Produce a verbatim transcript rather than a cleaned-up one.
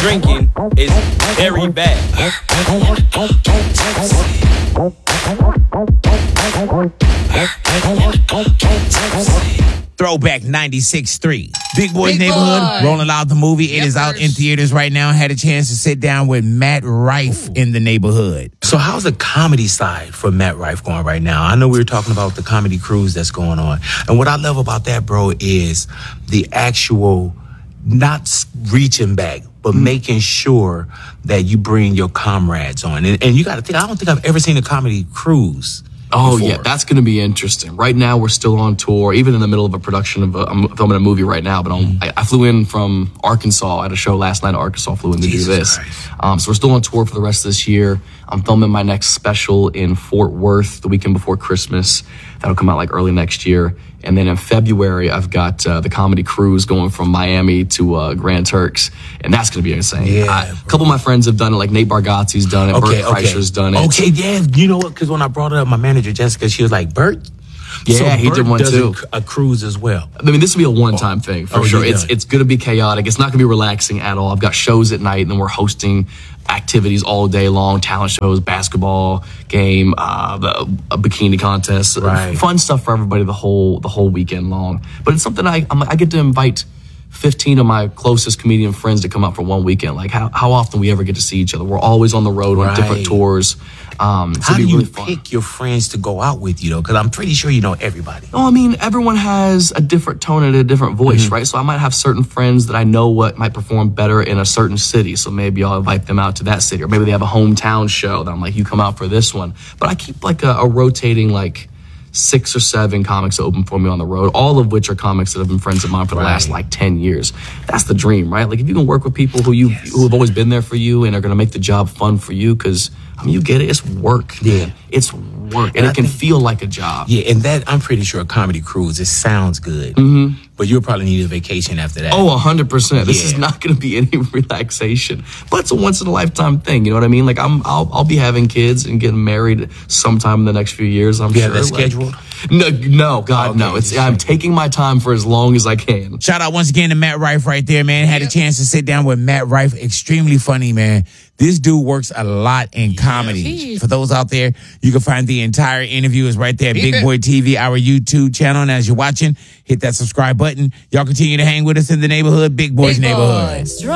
drinking is very bad. Throwback ninety-six point three. Big Boy's Big Neighborhood, Boy. rolling out the movie. It Yep, is out first. in theaters right now. Had a chance to sit down with Matt Rife in the neighborhood. So how's the comedy side for Matt Rife going right now? I know we were talking about the comedy cruise that's going on. And what I love about that, bro, is the actual not s- reaching back, but Mm-hmm. making sure that you bring your comrades on. And, and you got to think, I don't think I've ever seen a comedy cruise. Oh, before. yeah, that's going to be interesting. Right now, we're still on tour, even in the middle of a production of a, I'm filming a movie right now, but I'm, I, I flew in from Arkansas. I had a show last night in Arkansas, flew in to Jesus do this. Christ. Um, so we're still on tour for the rest of this year. I'm filming my next special in Fort Worth the weekend before Christmas. That'll come out like early next year. And then in February, I've got uh, the comedy cruise going from Miami to uh, Grand Turks. And that's going to be insane. Yeah, I, a couple of my friends have done it, like Nate Bargatze's done it, Okay, Bert okay. Kreischer's done it. Okay, yeah. You know what? Because when I brought it up, my manager, Jessica, she was like, Bert? Yeah, he did one does too. A, a cruise as well. I mean, this will be a one-time thing for Oh, sure. yeah. It's it's going to be chaotic. It's not going to be relaxing at all. I've got shows at night, and then we're hosting activities all day long: talent shows, basketball game, uh, the, a bikini contest, Right. fun stuff for everybody the whole the whole weekend long. But it's something I I'm, I get to invite fifteen of my closest comedian friends to come out for one weekend. Like how how often we ever get to see each other? We're always on the road on Right. different tours. Um, so How it'd do be you really fun. pick your friends to go out with you, though? Because I'm pretty sure you know everybody. No, I mean, everyone has a different tone and a different voice, Mm-hmm. right? So I might have certain friends that I know what might perform better in a certain city. So maybe I'll invite them out to that city. Or maybe they have a hometown show that I'm like, you come out for this one. But I keep like a, a rotating, like, six or seven comics that open for me on the road, all of which are comics that have been friends of mine for the Right. last like ten years. That's the dream, right? Like if you can work with people who you who have always been there for you and are going to make the job fun for you, because I mean, you get it, it's work. Yeah. man. It's work, and, And I it can think- feel like a job. Yeah, and that, I'm pretty sure a comedy cruise, it sounds good. Mm-hmm. But you'll probably need a vacation after that. Oh, one hundred percent. This is Yeah. not going to be any relaxation. But it's a once-in-a-lifetime thing, you know what I mean? Like, I'm, I'll, I'll be having kids and getting married sometime in the next few years, I'm You sure. have that Like- scheduled? No, no, God, Okay, no. It's just I'm checking. taking my time for as long as I can. Shout out once again to Matt Rife right there, man. Had a chance to sit down with Matt Rife. Extremely funny, man. This dude works a lot in comedy. Jeez. For those out there, you can find the entire interview is right there at Yeah. Big Boy T V, our YouTube channel. And as you're watching, hit that subscribe button. Y'all continue to hang with us in the neighborhood, Big Boy's Big Neighborhood. Boys.